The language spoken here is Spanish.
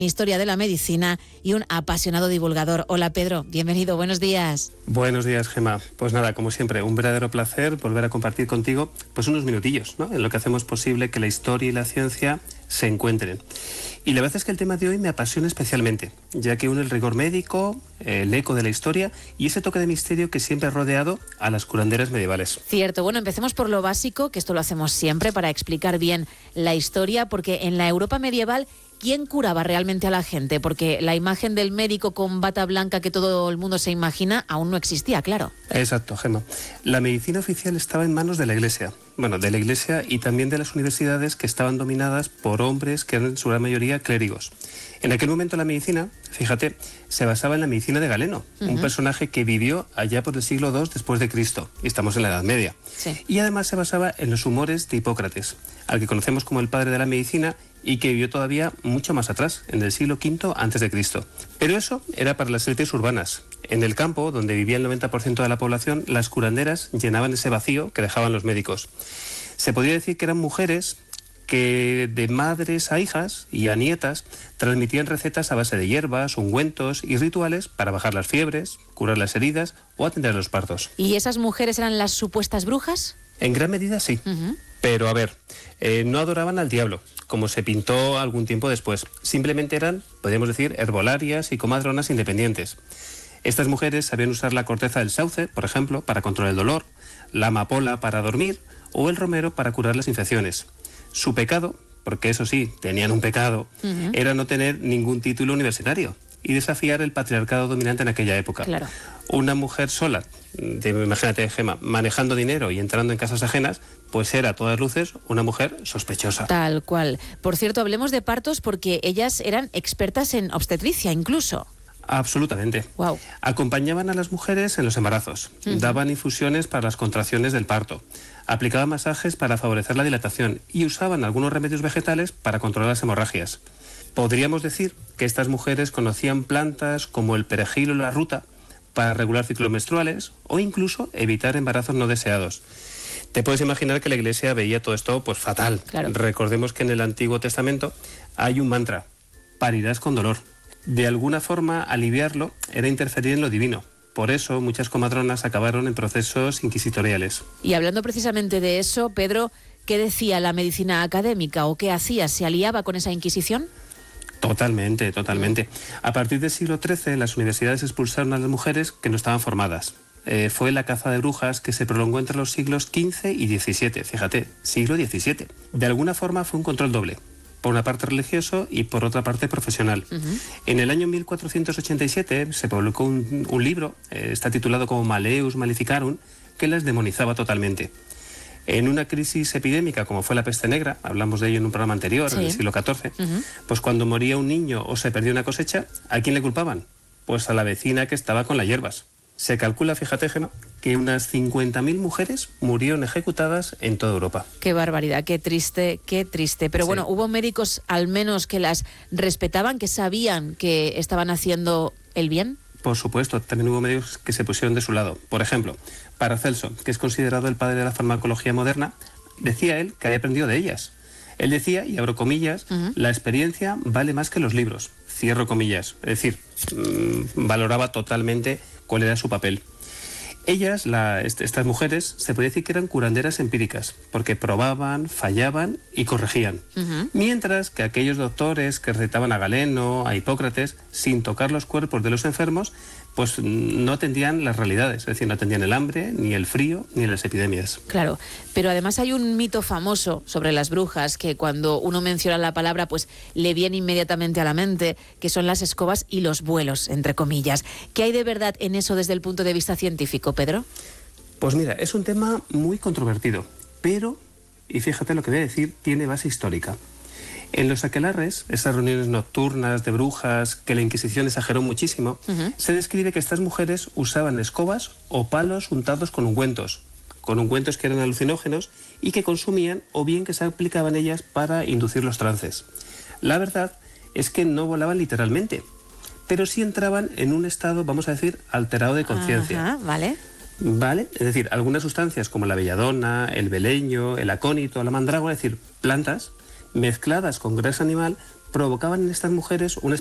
Historia de la medicina y un apasionado divulgador. Hola Pedro, bienvenido, buenos días. Buenos días, Gemma. Pues nada, como siempre, un verdadero placer volver a compartir contigo pues unos minutillos, ¿no?, en lo que hacemos posible que la historia y la ciencia se encuentren. Y la verdad es que el tema de hoy me apasiona especialmente, ya que une el rigor médico, el eco de la historia y ese toque de misterio que siempre ha rodeado a las curanderas medievales. Cierto, bueno, empecemos por lo básico, que esto lo hacemos siempre para explicar bien la historia, porque en la Europa medieval, ¿quién curaba realmente a la gente? Porque la imagen del médico con bata blanca que todo el mundo se imagina aún no existía, claro. Exacto, Gemma. La medicina oficial estaba en manos de la Iglesia. Bueno, de la Iglesia y también de las universidades, que estaban dominadas por hombres que eran en su gran mayoría clérigos. En aquel momento la medicina, fíjate, se basaba en la medicina de Galeno, un personaje que vivió allá por el siglo II después de Cristo, y estamos en la Edad Media. Sí. Y además se basaba en los humores de Hipócrates, al que conocemos como el padre de la medicina y que vivió todavía mucho más atrás, en el siglo V a.C. Pero eso era para las élites urbanas. En el campo, donde vivía el 90% de la población, las curanderas llenaban ese vacío que dejaban los médicos. Se podría decir que eran mujeres que de madres a hijas y a nietas transmitían recetas a base de hierbas, ungüentos y rituales para bajar las fiebres, curar las heridas o atender los partos. ¿Y esas mujeres eran las supuestas brujas? En gran medida sí. Pero a ver, no adoraban al diablo, como se pintó algún tiempo después. Simplemente eran, podríamos decir, herbolarias y comadronas independientes. Estas mujeres sabían usar la corteza del sauce, por ejemplo, para controlar el dolor, la amapola para dormir o el romero para curar las infecciones. Su pecado, porque eso sí, tenían un pecado, era no tener ningún título universitario y desafiar el patriarcado dominante en aquella época. Claro. Una mujer sola, imagínate, Gemma, manejando dinero y entrando en casas ajenas, pues era a todas luces una mujer sospechosa. Tal cual. Por cierto, hablemos de partos porque ellas eran expertas en obstetricia incluso. Absolutamente. Wow. Acompañaban a las mujeres en los embarazos, daban infusiones para las contracciones del parto, aplicaban masajes para favorecer la dilatación y usaban algunos remedios vegetales para controlar las hemorragias. Podríamos decir que estas mujeres conocían plantas como el perejil o la ruta para regular ciclos menstruales o incluso evitar embarazos no deseados. Te puedes imaginar que la Iglesia veía todo esto pues fatal. Claro. Recordemos que en el Antiguo Testamento hay un mantra: parirás con dolor. De alguna forma, aliviarlo era interferir en lo divino. Por eso, muchas comadronas acabaron en procesos inquisitoriales. Y hablando precisamente de eso, Pedro, ¿qué decía la medicina académica o qué hacía? ¿Se aliaba con esa Inquisición? Totalmente, totalmente. A partir del siglo XIII, las universidades expulsaron a las mujeres que no estaban formadas. Fue la caza de brujas que se prolongó entre los siglos XV y XVII. Fíjate, siglo XVII. De alguna forma fue un control doble. Por una parte religioso y por otra parte profesional. En el año 1487 se publicó un libro, está titulado como Malleus Maleficarum, que las demonizaba totalmente. En una crisis epidémica como fue la peste negra, hablamos de ello en un programa anterior, en el siglo XIV, pues cuando moría un niño o se perdía una cosecha, ¿a quién le culpaban? Pues a la vecina que estaba con las hierbas. Se calcula, fíjate, Gemma, que unas 50.000 mujeres murieron ejecutadas en toda Europa. Qué barbaridad, qué triste, qué triste. Pero bueno, ¿hubo médicos al menos que las respetaban, que sabían que estaban haciendo el bien? Por supuesto, también hubo médicos que se pusieron de su lado. Por ejemplo, Paracelso, que es considerado el padre de la farmacología moderna, decía él que había aprendido de ellas. Él decía, y abro comillas, la experiencia vale más que los libros, cierro comillas. Es decir, valoraba totalmente cuál era su papel. Ellas, estas mujeres, se podría decir que eran curanderas empíricas, porque probaban, fallaban y corregían. Mientras que aquellos doctores que recetaban a Galeno, a Hipócrates, sin tocar los cuerpos de los enfermos, pues no atendían las realidades, es decir, no atendían el hambre, ni el frío, ni las epidemias. Claro, pero además hay un mito famoso sobre las brujas que cuando uno menciona la palabra, pues le viene inmediatamente a la mente, que son las escobas y los vuelos, entre comillas. ¿Qué hay de verdad en eso desde el punto de vista científico, Pedro? Pues mira, es un tema muy controvertido, pero, y fíjate lo que voy a decir, tiene base histórica. En los aquelarres, esas reuniones nocturnas de brujas que la Inquisición exageró muchísimo, se describe que estas mujeres usaban escobas o palos untados con ungüentos que eran alucinógenos y que consumían o bien que se aplicaban ellas para inducir los trances. La verdad es que no volaban literalmente, pero sí entraban en un estado, vamos a decir, alterado de conciencia. Vale. ¿Vale? Es decir, algunas sustancias como la belladona, el beleño, el acónito, la mandrágora, es decir, plantas mezcladas con grasa animal, provocaban en estas mujeres una